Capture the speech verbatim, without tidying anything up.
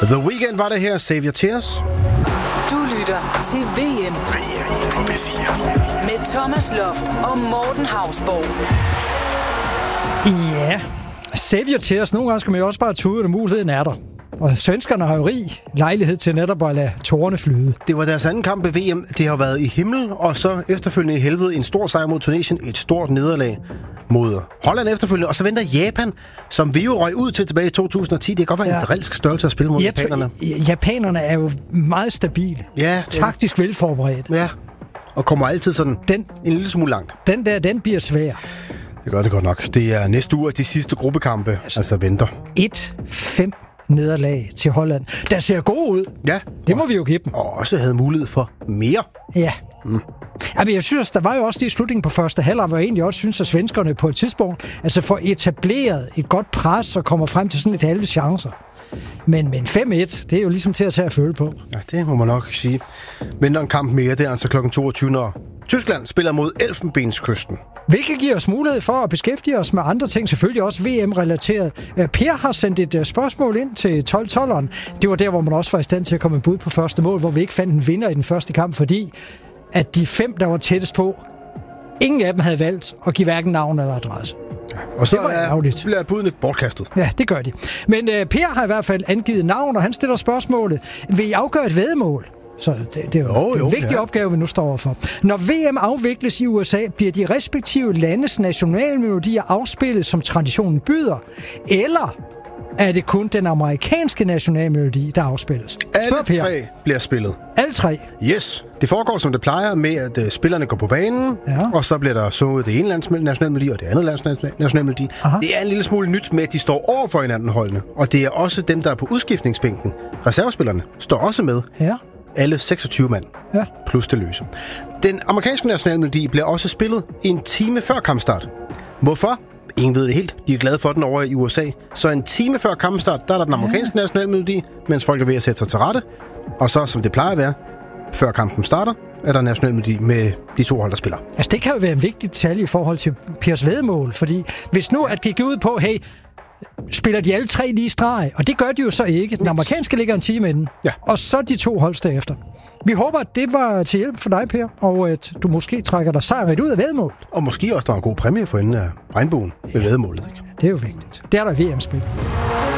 The Weeknd var det her, Save Your Tears. Du lytter til V M. V M på P fire. Med Thomas Loft og Morten Hausborg. Ja, Save Your Tears. Nogle gange skal man jo også bare tude, og muligheden er der. Og svenskerne har jo rig lejlighed til netop at lade tårerne flyde. Det var deres anden kamp ved V M. Det har været i himmel, og så efterfølgende i helvede en stor sejr mod Tunesien, et stort nederlag mod Holland efterfølgende, og så venter Japan, som vi jo røg ud til tilbage i to tusind og ti. Det kan godt være ja. en drilsk størrelse at spille mod Jeg japanerne. T- japanerne er jo meget stabile. Ja. Taktisk velforberedt. Ja, og kommer altid sådan den, en lille smule langt. Den der, den bliver svær. Det gør det godt nok. Det er næste uge, de sidste gruppekampe, altså, altså venter. et fem nederlag til Holland. Der ser god ud. Ja. Det må vi jo give dem. Og også havde mulighed for mere. Ja. Mm. Jamen, jeg synes, der var jo også det i slutningen på første halvleg, hvor jeg egentlig også synes, at svenskerne på et tidspunkt altså får etableret et godt pres og kommer frem til sådan lidt halve chancer. Men, men fem et, det er jo ligesom til at tage at føle på. Ja, det må man nok sige. Venter en kamp mere, det er altså klokken toogtyve, når Tyskland spiller mod Elfenbenskysten. Hvilket giver os mulighed for at beskæftige os med andre ting, selvfølgelig også V M-relateret. Per har sendt et spørgsmål ind til tolv tolveren. Det var der, hvor man også var i stand til at komme en bud på første mål, hvor vi ikke fandt en vinder i den første kamp, fordi at de fem, der var tættest på, ingen af dem havde valgt at give hverken navn eller adresse. Ja, og så det var ærgerligt. bliver budene bortkastet. Ja, det gør de. Men uh, Per har i hvert fald angivet navn, og han stiller spørgsmålet: vil I afgøre et væddemål? Så det, det er jo, jo, jo en vigtig ja. opgave, vi nu står overfor. Når V M afvikles i U S A, bliver de respektive landes nationalmelodier afspillet, som traditionen byder? Eller er det kun den amerikanske nationalmelodi, der afspilles? Alle tre bliver spillet. Alle tre? Yes. Det foregår, som det plejer, med at uh, spillerne går på banen, ja. og så bliver der sunget det ene lands nationalmelodi, og det andet lands nationalmelodi. Aha. Det er en lille smule nyt med, at de står over for hinanden holdene, og det er også dem, der er på udskiftningsbænken. Reservespillerne står også med. Ja. Alle seksogtyve mand, ja. plus det løse. Den amerikanske nationalmelodi bliver også spillet en time før kampstart. Hvorfor? Ingen ved det helt. De er glade for den over i U S A. Så en time før kampstart, der er der den amerikanske ja. nationalmelodi, mens folk er ved at sætte sig til rette. Og så, som det plejer at være, før kampen starter, er der nationalmelodi med de to hold, der spiller. Altså, det kan jo være en vigtig detalje i forhold til Pers væddemål, fordi hvis nu at det går ud på, hey, spiller de alle tre lige i streg, og det gør de jo så ikke. Den amerikanske ligger en time inden, ja. og så de to holds derefter. Vi håber, at det var til hjælp for dig, Per, og at du måske trækker dig sejrigt ud af væddemål. Og måske også, der er en god præmie for enden af regnbuen ved væddemålet. Det er jo vigtigt. Det er der V M-spil.